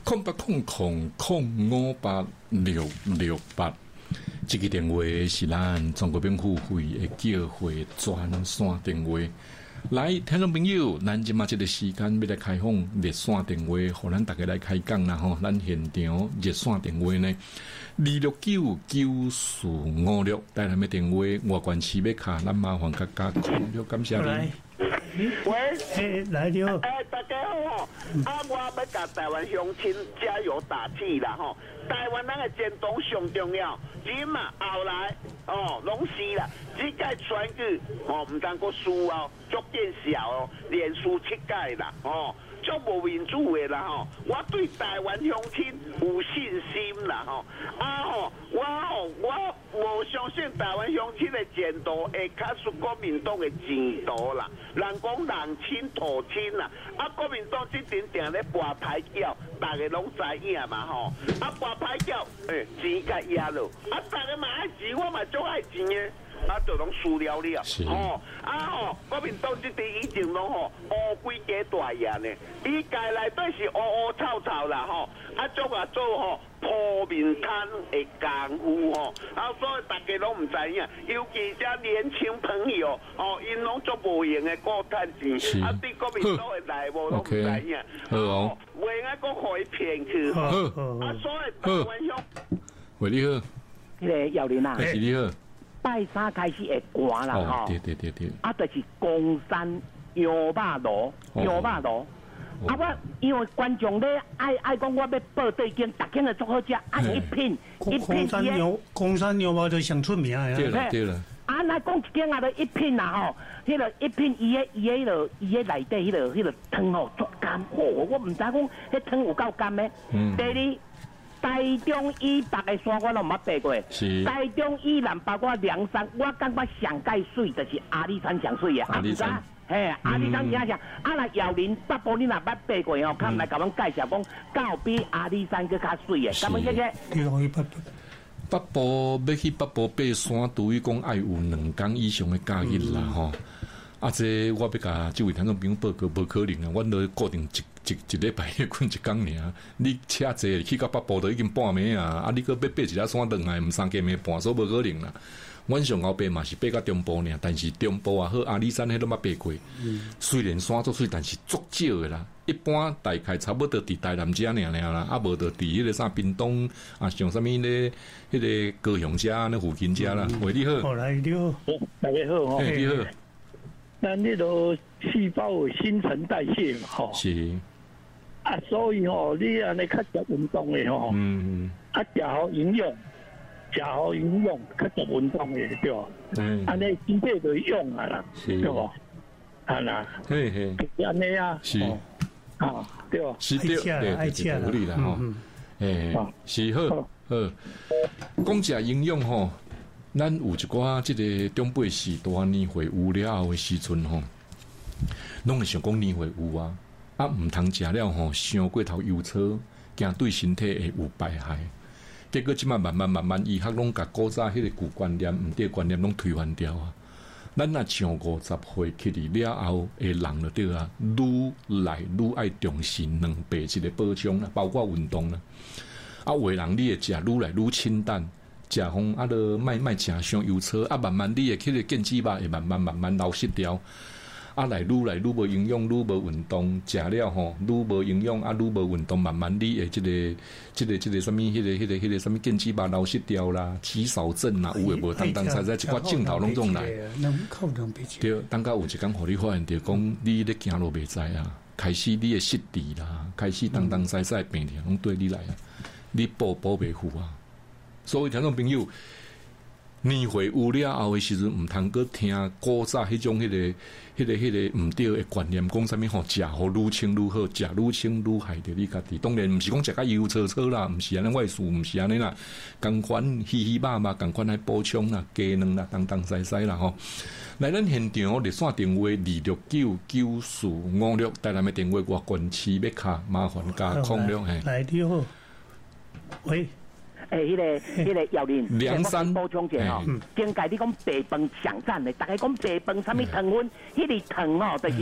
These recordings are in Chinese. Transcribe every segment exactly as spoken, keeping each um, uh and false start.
空八空空空五八六六八，这个电话是咱中国病互会的叫会专线电话。来，听众朋友，咱今嘛这个时间要来开放热线电话，互咱大家来开讲啦吼。咱现场热线电话呢，二六九九四五六，带来咩电话？外关市要卡，咱麻烦甲加空了，感谢你。 喂， 哎，来你好， 哎，大家好，嗯、啊，我要甲台湾乡亲加油打气啦吼！台湾咱的前途上重要，今嘛后来哦，拢是啦，这届选举哦，唔通个输哦，足见小哦，连输七届啦哦。足无民主的啦吼，我对台湾乡亲有信心啦吼，啊吼，我吼我无相信台湾乡亲的前途会卡输国民党的前途啦。人讲人亲土亲啦，啊国民党这阵定咧博牌叫，大家拢知影嘛吼，啊博牌叫，诶、欸、钱甲压咯，啊大家嘛爱钱，我嘛足爱钱的。啊，就拢输了了，吼、哦、啊吼！国民党这边已经拢吼乌龟加大雁呢，伊家内底是乌乌臭臭啦吼，啊做啊做吼破面摊的功夫吼，啊所以大家拢唔知影，尤其这年轻朋友哦，因拢做无用的过趁钱，啊对国民党的内幕拢唔知影，哦，为啊个互伊骗去，啊所以台湾乡， 喂你好， 迄个姚林啊， 是你好。 拜三开始会寒啦吼， 对对对对， 啊，就是公山羊肉炉，羊肉炉。啊，我因为观众咧爱爱讲，我要报对经，逐间的足好食，啊一品一品公山牛，公山牛肉就上出名呀。 对了对了， 啊，那讲一间啊，就一品啦吼，迄个一品伊个伊个迄个伊个内底迄个迄个汤吼足甘，哦，我唔知讲迄汤有够甘的。嗯。第二。台中以北的山我都唔捌爬过，台中以南包括梁山，我感觉上界水就是阿里山上水的， 阿里山， 嘿，阿里山正上，啊那姚林北部你若捌爬过哦，看来甲阮介绍讲，到比阿里山更较水的，咁样姐姐。 北部要去北部爬山，对于讲爱有两天以上的假日啦吼。啊，这我要甲这位听众朋友报告，无可能啊！阮都固定一一一礼拜困一工尔。你车坐去到北部都已经半暝啊！啊，你搁要爬一下山回来，毋三更暝半，所以无可能啦。阮上后爬嘛是爬到中部尔，但是中部啊好阿里山迄都捌爬过。嗯、虽然山足水，但是足少的啦。一般大概差不多伫台南遮尔尔啦，啊无就伫迄个啥屏东啊，像啥物咧，迄个高雄遮那附近遮啦。喂，你好， 好来你好， 大家好吼， 你好。 咱那个细胞有新陈代谢嘛，吼。是。啊，所以吼，你安尼较少运动的吼，嗯，啊，食好营养，食好营养，较少运动的对吧？嗯。安尼身体就用啊啦，对不？啊啦，嘿嘿，安尼啊，是。啊，对吧？ 是对，对，爱吃啦，啦吼。诶，是好，好。讲食营养吼。咱有一寡即个中辈时代年岁有了后的时阵吼，拢会想讲年岁有啊，啊毋通食了吼，伤过头油炒，惊对身体会有败害。结果即摆慢慢慢慢，医学拢甲古早迄个旧观念、毋对观念拢推翻掉啊。咱若像五十岁起嚟了后的人就对啊，愈来愈爱重视两白一个保障啦，包括运动啦。啊，有的人你会食愈来愈清淡。食方啊，都卖卖食伤油炒啊，慢慢你的迄个腱子肉会慢慢慢慢流失掉，啊，来愈来愈无营养，愈无运动，食了吼，愈无营养啊，愈无运动，慢慢你的即、这个、即、这个、即、这个什么、迄、那个、迄、那个、迄、那个什么腱子肉流失掉啦，肌少症啦，有诶无，当当才在一寡镜头拢总来，对，当到有一天互你发现着讲，你咧行路袂知啊，开始你的失智啦，开始当当才在病痛拢对你来啊，你保保袂住啊。所以听众朋友，年岁有了后的时阵，毋通阁听古早迄种迄、那个、迄、那个、迄、那个毋对的观念，讲啥物吼，食好愈清愈好，食愈清愈害着你家己。当然毋是讲食甲油炒炒啦，毋是安尼外事，毋是安尼啦。共款稀稀肉肉，共款来补充啦，鸡卵啦，当当西西啦吼。来咱现场热线电话二六九九四五六，台南的电话外关市要卡，麻烦加空了嘿。 来你好，喂。 诶，迄、那个、迄个姚林， 梁山补充者吼，真介你讲白饭上赞的，大家讲白饭啥物糖分，迄、嗯、个糖吼就是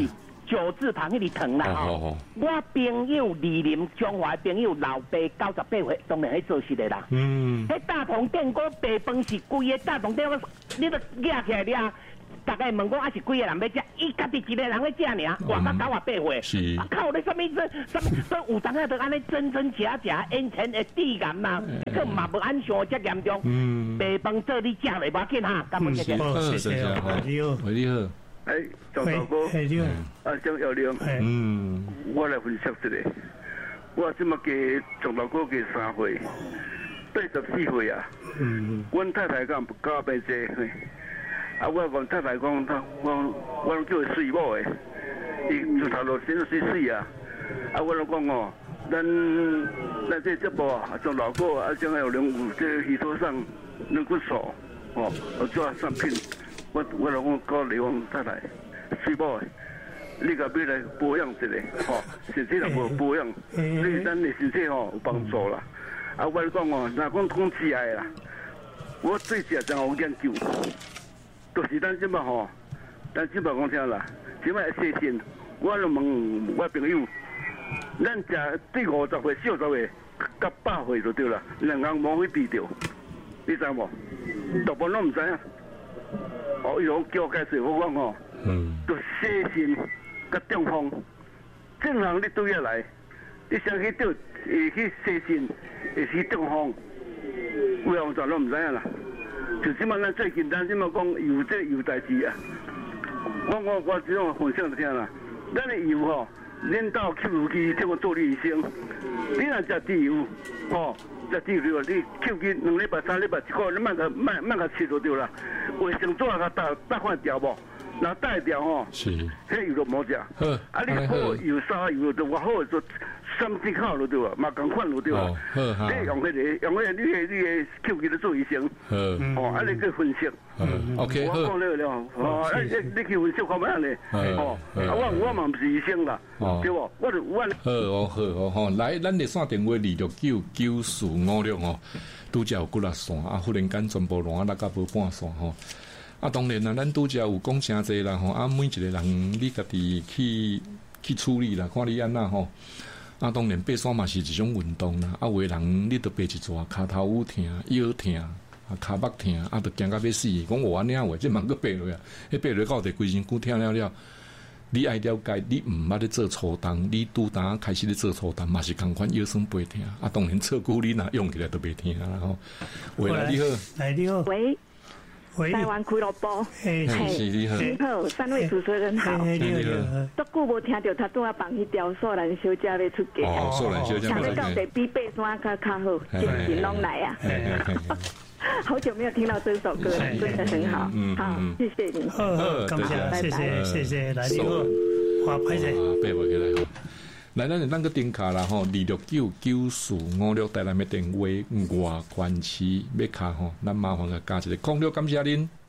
九字旁迄个糖啦吼。哦哦、我朋友李林中华朋友老爸九十八岁，当然喺做事的啦。嗯。迄大同电锅白饭是贵的，大同电锅你都压起来了。大概问我啊是几个人要食，伊家己一个人要食尔，活到九十八岁。是。啊靠！你什么这什么这有当下都安尼真真假假，眼前的地感嘛，这嘛无按上遮严重。嗯。白饭做你食袂要紧哈，感恩谢谢。 谢谢，你好， 你好。 哎，张大哥， 你好， 啊张耀亮，嗯，我来分析一下，我即么加张大哥加三岁，八十四岁啊。嗯。阮太太讲加白济。啊！我讲太太讲，我我叫伊水某诶，伊就头路先水水啊！啊，我拢讲哦，咱咱这节目啊，从老哥啊，将有两有这鱼头上能够手哦，我做产品，我我拢讲教你讲太太水某诶，你甲要来保养一下，吼，身体若无保养，对咱的身体吼有帮助啦。啊，我讲哦，若讲讲吃的啦，我最食真有研究。就是咱即摆吼，咱即摆讲听啦，即摆细心，我就问我朋友，咱食对五十岁、四十岁、甲百岁就对啦，两人无去比着，你知无？大部分拢唔知影。哦，伊拢叫我解释，我讲吼，嗯，就细心甲中风，正常你对下来，你想去钓，会去细心，会去中风，有样全拢唔知影啦。就即摆咱最近咱即摆讲油这油代志啊，我我我即种分享就听啦。咱的油吼，恁到吸油机这个做理医生，你若食猪油，吼，食猪油你吸机两礼拜、三礼拜一个，你莫个莫莫个吃就对啦。卫生纸甲搭搭看调无，若搭会调吼，是，迄油就冇食。好，啊你好油沙油就我好做。三支烤就对啊，嘛共款就对啊。你用迄个，用迄个，你个你个手机咧做医生。哦，啊你去分析。 OK 好。 我讲了了，哦，啊你你去分析看咩咧？哦，啊我我嘛唔是医生啦，对不？我就我。 好哦好哦吼，来，咱的线电话二六九九四五六哦，拄则有几粒线啊，忽然间全部乱落到无半线吼。啊，当然啦，咱拄则有讲诚济啦吼，啊每一个人你家己去去处理啦，看你安那吼。啊，当然爬山嘛是一种运动啦。啊，有的人你都爬一逝，骹头有疼、腰疼、啊骹目疼，啊，都惊到要死。讲我安尼话，这慢个爬落啊，迄爬落到底规身躯疼了了。你爱了解，你毋捌咧做粗重，你拄当开始咧做粗重，嘛是共款腰酸背疼。啊，当然侧骨你若用起来都袂疼啦吼。喂，你好， 来你好， 喂。台湾俱乐部， 嘿，你好， 你好，三位主持人好， 你好， 都久无听到他拄啊放迄条素兰小姐要出街， 哦，素兰小姐， 想要到底比爬山较较好，真真拢来啊！好久没有听到这首歌了，真的很好，好，谢谢你， 好，感谢，谢谢，谢谢，来你好，花拍者， 爬不起来。来，咱咱个电卡啦吼，二六九九四五六台南的电话外关市要卡吼，咱麻烦个加一个空六，感谢您。